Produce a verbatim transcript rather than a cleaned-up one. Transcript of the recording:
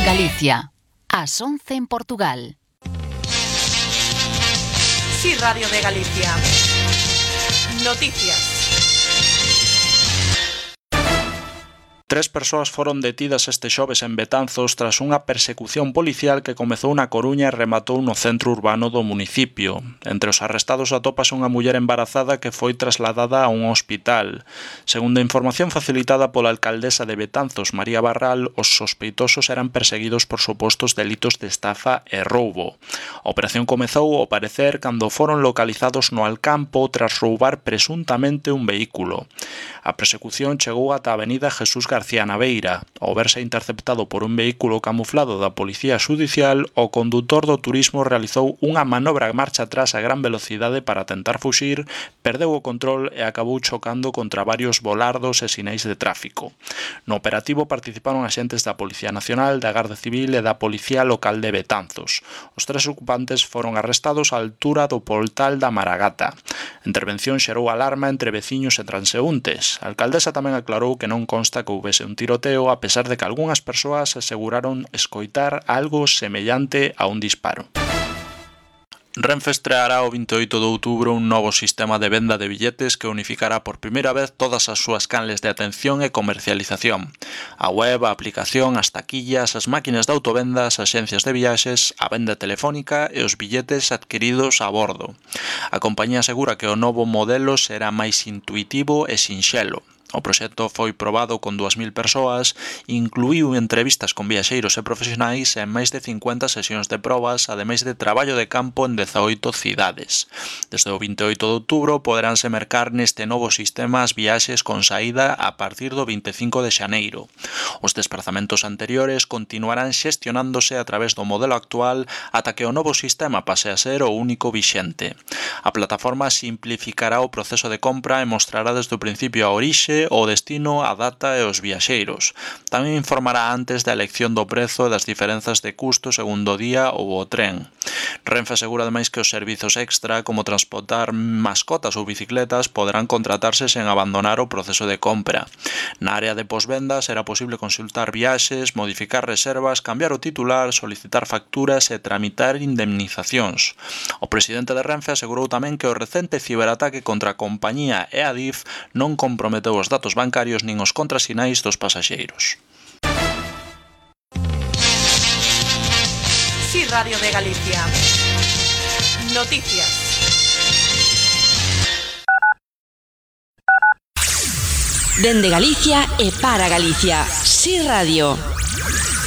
Galicia, ás once en Portugal. Sí, Radio de Galicia. Noticias. Tres persoas foron detidas este xoves en Betanzos tras unha persecución policial que comezou na Coruña e rematou no centro urbano do municipio. Entre os arrestados atopase unha muller embarazada que foi trasladada a un hospital. Segundo a información facilitada pola alcaldesa de Betanzos, María Barral, os sospeitosos eran perseguidos por supostos delitos de estafa e roubo. A operación comezou, ao parecer, cando foron localizados no Alcampo tras roubar presuntamente un vehículo. A persecución chegou ata a avenida Jesús García Naveira. Ao verse interceptado por un vehículo camuflado da Policía Xudicial, o condutor do turismo realizou unha manobra marcha atrás a gran velocidade para tentar fuxir, perdeu o control e acabou chocando contra varios volardos e sinais de tráfico. No operativo participaron axentes da Policía Nacional, da Garda Civil e da Policía Local de Betanzos. Os tres ocupantes foron arrestados á altura do Portal da Maragata. A intervención xerou alarma entre veciños e transeúntes. A alcaldesa tamén aclarou que non consta que houvese un tiroteo, a pesar de que algunhas persoas aseguraron escoitar algo semellante a un disparo. Renfe estreará o vinte e oito de outubro un novo sistema de venda de billetes que unificará por primeira vez todas as súas canles de atención e comercialización. A web, a aplicación, as taquillas, as máquinas de autovenda, as axencias de viaxes, a venda telefónica e os billetes adquiridos a bordo. A compañía asegura que o novo modelo será máis intuitivo e sinxelo. O proxecto foi probado con dúas mil persoas, incluíu entrevistas con viaxeiros e profesionais e máis de cincuenta sesións de probas, ademais de traballo de campo en dezaoito cidades. Desde o vinte e oito de outubro poderánse mercar neste novo sistema as viaxes con saída a partir do vinte e cinco de xaneiro. Os desplazamentos anteriores continuarán xestionándose a través do modelo actual ata que o novo sistema pase a ser o único vixente. A plataforma simplificará o proceso de compra e mostrará desde o principio a orixe, o destino, a data e os viaxeiros. Tamén informará antes da elección do prezo e das diferenzas de custo segundo o día ou o tren. Renfe asegura ademais que os servizos extra, como transportar mascotas ou bicicletas, poderán contratarse sen abandonar o proceso de compra. Na área de posvenda será posible consultar viaxes, modificar reservas, cambiar o titular, solicitar facturas e tramitar indemnizacións. O presidente de Renfe asegurou tamén que o recente ciberataque contra a compañía e a D I F non comprometeu os datos bancarios nin os contrasinais dos pasaxeiros. Sí, Radio de Galicia. Noticias. Dende Galicia e para Galicia. Sí, Radio.